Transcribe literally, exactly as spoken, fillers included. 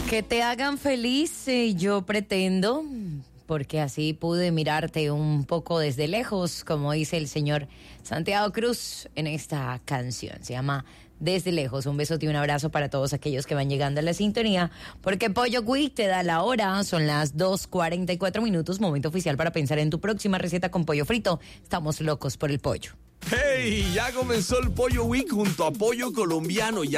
Que te hagan feliz, eh, yo pretendo, porque así pude mirarte un poco desde lejos, como dice el señor Santiago Cruz en esta canción. Se llama Desde Lejos. Un besote y un abrazo para todos aquellos que van llegando a la sintonía, porque Pollo Week te da la hora, son las dos cuarenta y cuatro minutos, momento oficial para pensar en tu próxima receta con pollo frito. Estamos locos por el pollo. ¡Hey! Ya comenzó el Pollo Week junto a Pollo Colombiano. Ya